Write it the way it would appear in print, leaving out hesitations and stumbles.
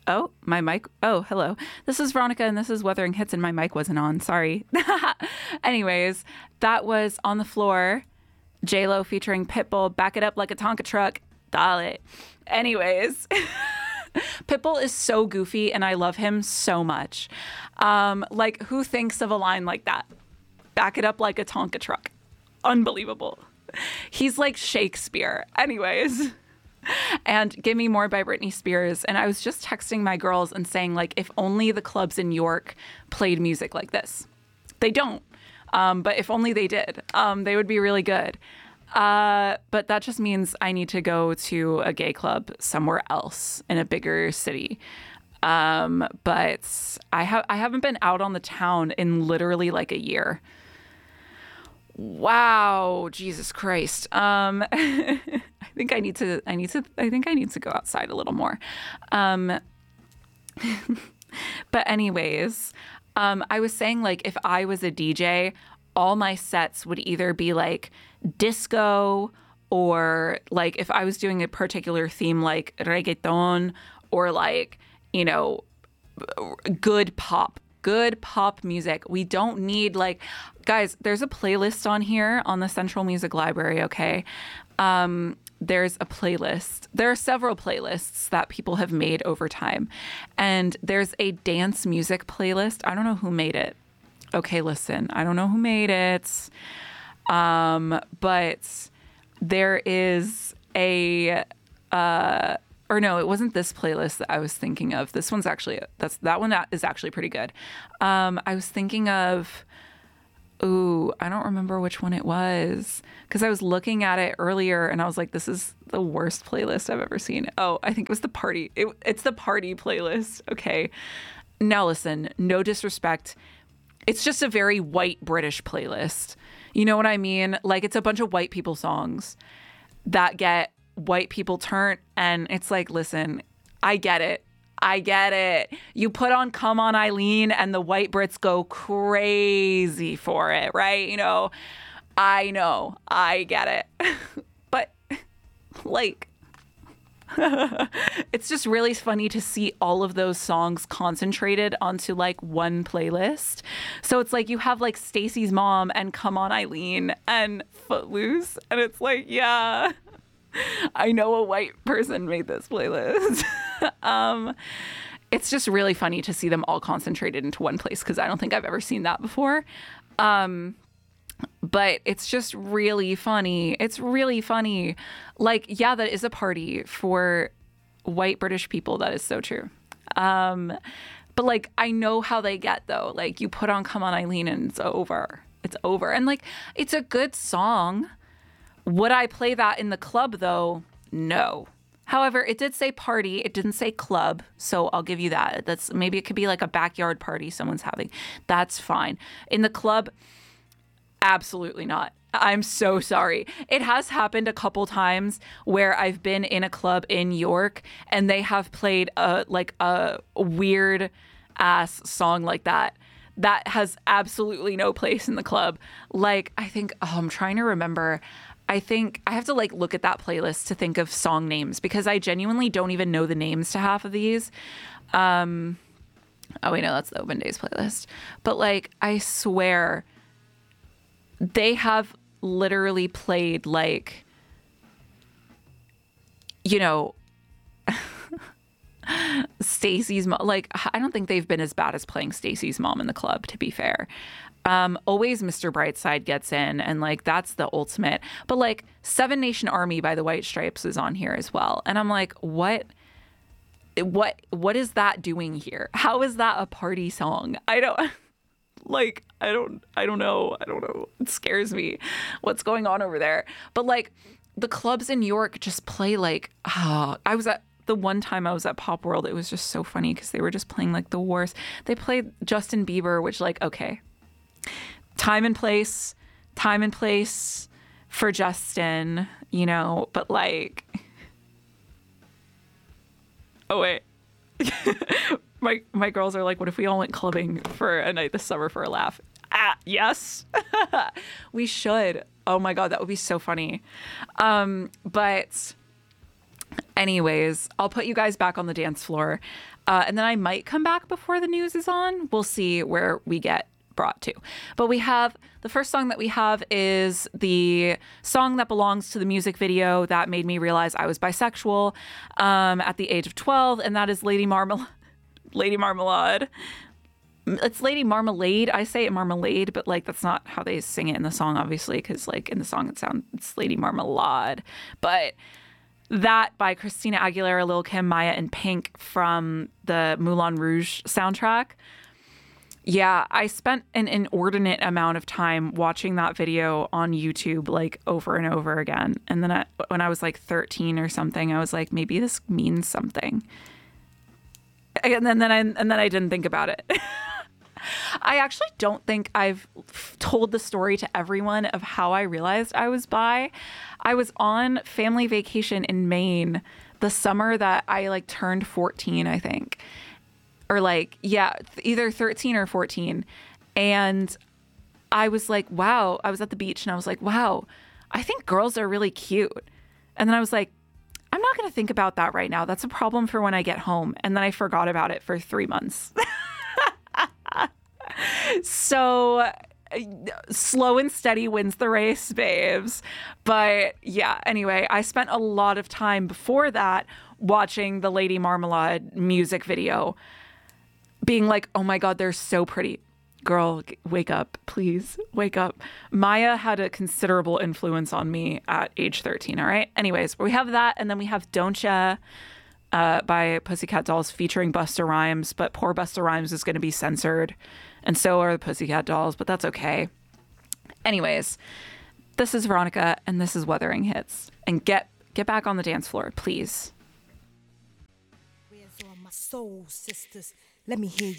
Oh, my mic. Oh, hello. This is Veronica, and this is Wuthering Hits, and my mic wasn't on. Sorry. Anyways, that was On the Floor, J-Lo featuring Pitbull, Back It Up Like a Tonka Truck. Dale. Anyways, Pitbull is so goofy, and I love him so much. Like, who thinks of a line like that? Back it up like a Tonka truck. Unbelievable. He's like Shakespeare. Anyways. And Give Me More by Britney Spears. And I was just texting my girls and saying, like, if only the clubs in York played music like this. They don't. But if only they did, they would be really good. But that just means I need to go to a gay club somewhere else in a bigger city. But I haven't been out on the town in literally like a year. Wow, Jesus Christ. I think I need to go outside a little more. But anyways, I was saying, like, if I was a DJ, all my sets would either be like disco, or like if I was doing a particular theme like reggaeton, or like, you know, good pop music. We don't need, like, guys, there's a playlist on here on the Central Music Library, okay? There's a playlist. There are several playlists that people have made over time. And there's a dance music playlist. I don't know who made it. Okay, listen, I don't know who made it. But there is a or no, it wasn't this playlist that I was thinking of. This one's actually, that one is actually pretty good. I was thinking of, I don't remember which one it was, because I was looking at it earlier and I was like, this is the worst playlist I've ever seen. Oh, I think it was the party. It's the party playlist. Okay. Now listen, no disrespect. It's just a very white British playlist. You know what I mean? Like, it's a bunch of white people songs that get white people turned, and it's like, listen, I get it. You put on Come On Eileen and the white Brits go crazy for it, right? You know, I get it. But like, it's just really funny to see all of those songs concentrated onto like one playlist. So it's like you have like Stacey's Mom and Come On Eileen and Footloose, and it's like, yeah, I know a white person made this playlist. It's just really funny to see them all concentrated into one place, because I don't think I've ever seen that before. But it's just really funny. It's really funny. Like, yeah, that is a party for white British people. That is so true. But like, I know how they get, though. Like, you put on Come On Eileen and it's over. It's over. And like, it's a good song. Would I play that in the club, though? No. However, it did say party. It didn't say club. So I'll give you that. Maybe it could be like a backyard party someone's having. That's fine. In the club, absolutely not. I'm so sorry. It has happened a couple times where I've been in a club in York and they have played a weird ass song like that has absolutely no place in the club. Like, I think, I'm trying to remember. I think I have to like look at that playlist to think of song names, because I genuinely don't even know the names to half of these. Oh wait, no, that's the Open Days playlist. But like, I swear they have literally played like, you know, Stacey's Mom. Like, I don't think they've been as bad as playing Stacey's Mom in the club, to be fair. Always Mr. Brightside gets in, and like, that's the ultimate. But like, Seven Nation Army by the White Stripes is on here as well. And I'm like, what is that doing here? How is that a party song? I don't know. It scares me what's going on over there. But like, the clubs in York just play like, the one time I was at Pop World, it was just so funny because they were just playing like the worst. They played Justin Bieber, which, like, okay, time and place for Justin, you know, but like, oh wait. My girls are like, what if we all went clubbing for a night this summer for a laugh? Yes. We should. Oh my God, that would be so funny. But Anyways, I'll put you guys back on the dance floor. And then I might come back before the news is on. We'll see where we get brought to. But we have the first song that we have is the song that belongs to the music video that made me realize I was bisexual at the age of 12. And that is Lady Marmalade. Lady Marmalade. It's Lady Marmalade. I say it Marmalade, but like that's not how they sing it in the song, obviously, because like in the song it's Lady Marmalade. But that by Christina Aguilera, Lil Kim, Maya, and Pink from the Moulin Rouge soundtrack. Yeah, I spent an inordinate amount of time watching that video on YouTube like over and over again. And then when I was like 13 or something, I was like, maybe this means something. And then I didn't think about it. I actually don't think I've told the story to everyone of how I realized I was bi. I was on family vacation in Maine the summer that I like turned 14, I think. Or like, yeah, either 13 or 14. And I was like, wow, I was at the beach and I was like, wow, I think girls are really cute. And then I was like, I'm not going to think about that right now. That's a problem for when I get home. And then I forgot about it for 3 months. So slow and steady wins the race, babes. But yeah, anyway, I spent a lot of time before that watching the Lady Marmalade music video being like, oh my God, they're so pretty. Girl, wake up, please wake up. Maya had a considerable influence on me at age 13. All right. Anyways, we have that. And then we have Don't Ya by Pussycat Dolls featuring Busta Rhymes. But poor Busta Rhymes is going to be censored. And so are the Pussycat Dolls, but that's okay. Anyways, this is Veronica and this is Wuthering Hits. And get back on the dance floor, please. Where's all my soul sisters? Let me hear